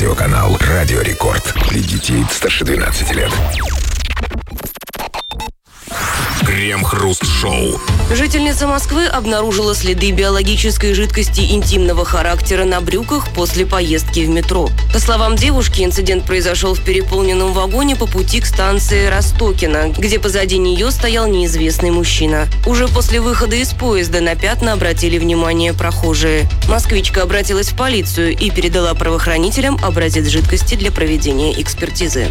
Телерадиоканал «Радио Рекорд». Для детей старше 12 лет. Крем-хруст-шоу. Жительница Москвы обнаружила следы биологической жидкости интимного характера на брюках после поездки в метро. По словам девушки, инцидент произошел в переполненном вагоне по пути к станции Ростокино, где позади нее стоял неизвестный мужчина. Уже после выхода из поезда на пятна обратили внимание прохожие. Москвичка обратилась в полицию и передала правоохранителям образец жидкости для проведения экспертизы.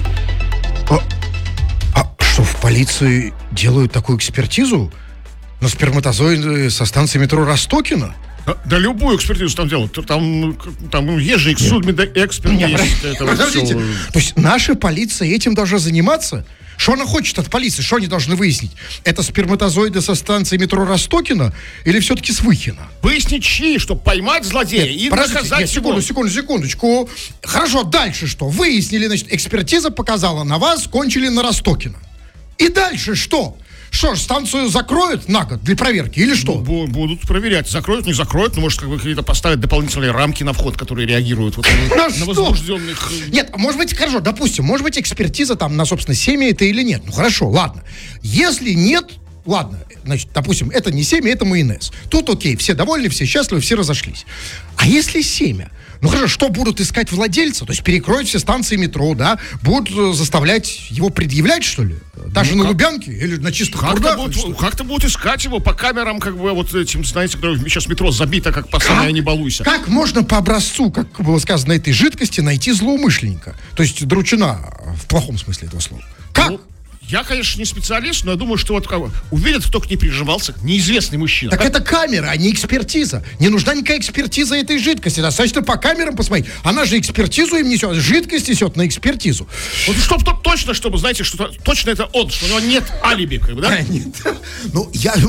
Что, в полиции делают такую экспертизу на сперматозоиды со станции метро Ростокино? Да любую экспертизу там делают. Там есть же судмедэксперт. Подождите, то есть наша полиция этим должна заниматься? Что она хочет от полиции? Что они должны выяснить? Это сперматозоиды со станции метро Ростокино или все-таки с Выхино? Выяснить чьи, чтобы поймать злодея и наказать его. Секундочку. Хорошо, дальше что? Выяснили, значит, экспертиза показала на вас, кончили на Ростокино. И дальше что? Что ж, станцию закроют на год для проверки или что? Будут проверять. Закроют, не закроют, но, может, какие-то поставят дополнительные рамки на вход, которые реагируют на возбужденных... Нет, может быть, хорошо, допустим, может быть, экспертиза там на, собственно, семя это или нет. Ну, хорошо, ладно. Если нет, ладно, значит, допустим, это не семя, это майонез. Тут окей, все довольны, все счастливы, все разошлись. А если семя? Ну хорошо, что будут искать владельца? То есть перекроют все станции метро, да? Будут заставлять его предъявлять, что ли? Даже на Лубянке или на чистых прудах? Как-то будут искать его по камерам, как бы, вот этим, знаете, которые сейчас метро забито, как по самое не балуйся. Как можно по образцу, как было сказано, этой жидкости найти злоумышленника? То есть дручина в плохом смысле этого слова. Как? Ну, я, конечно, не специалист, но я думаю, что вот как увидят, кто к ней прижимался, неизвестный мужчина. Так это камера, а не экспертиза. Не нужна никакая экспертиза этой жидкости. Достаточно по камерам посмотреть. Она же экспертизу им несет, жидкость несет на экспертизу. Вот точно, чтобы, знаете, что точно это он, что у него нет алиби, как бы, да? Нет. Ну,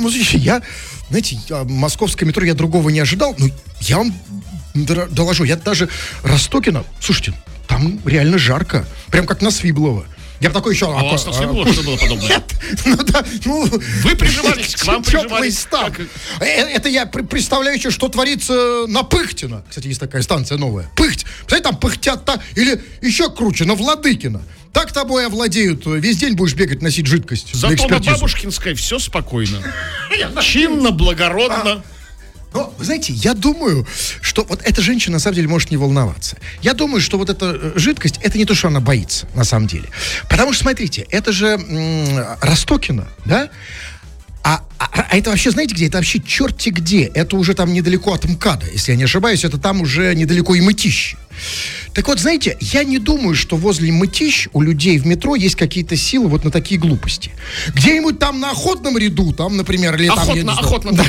знаете, московское метро, я другого не ожидал, но я вам доложу, я даже Ростокино, слушайте, там реально жарко, прям как на Свиблово. Я бы такой еще... А у вас на Свиблово что было подобное? Нет, вы прижимались, к вам прижимались. Став. Это я представляю еще, что творится на Пыхтино. Кстати, есть такая станция новая. Пыхть. Представляете, там пыхтят или еще круче, на Владыкино. Так тобой овладеют, весь день будешь бегать, носить жидкость. Зато на Бабушкинской все спокойно. Чинно, благородно. Но, вы знаете, я думаю, что вот эта женщина, на самом деле, может не волноваться. Я думаю, что вот эта жидкость, это не то, что она боится, на самом деле. Потому что, смотрите, это же Ростокино, да? А это вообще, знаете где? Это вообще черти где. Это уже там недалеко от МКАДа, если я не ошибаюсь. Это там уже недалеко и Мытищи. Так вот, знаете, я не думаю, что возле Мытищ у людей в метро есть какие-то силы вот на такие глупости. Где-нибудь там на Охотном ряду, там, например, или Охотно, да?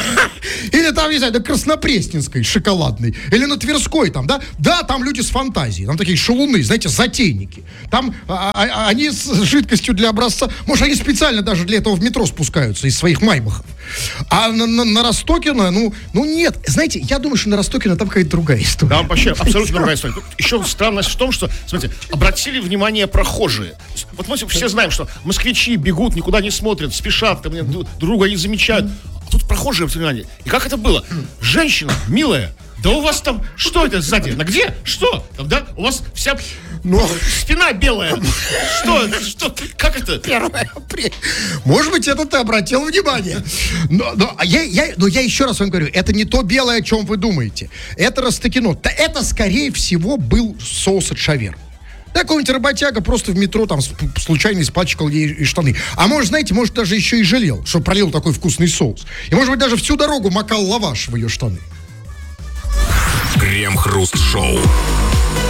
Или там, не знаю, на Краснопресненской, шоколадной. Или на Тверской там, да? Да, там люди с фантазией. Там такие шалуны, знаете, затейники. Там они с жидкостью для образца... Может, они специально даже для этого в метро спускаются из своих майбахов. А на Ростокино, ну нет. Знаете, я думаю, что на Ростокино там какая-то другая история. Да, вообще, абсолютно другая история. Еще странность в том, что, смотрите, обратили внимание прохожие. Вот мы все знаем, что москвичи бегут, никуда не смотрят, спешат, там, друга не замечают. А тут прохожие внимание. И как это было? Женщина, милая, да у вас там, что это сзади? На где? Что? Там, да? У вас вся спина белая. Что это? Что? Как это? 1 апреля. Может быть, это ты обратил внимание. Но я еще раз вам говорю, это не то белое, о чем вы думаете. Это Ростокино. Это, скорее всего, был соус от шавермы. Да, какой-нибудь работяга просто в метро там случайно испачкал ей штаны. А может, знаете, может, даже еще и жалел, что пролил такой вкусный соус. И, может быть, даже всю дорогу макал лаваш в ее штаны. Крем-хруст-шоу.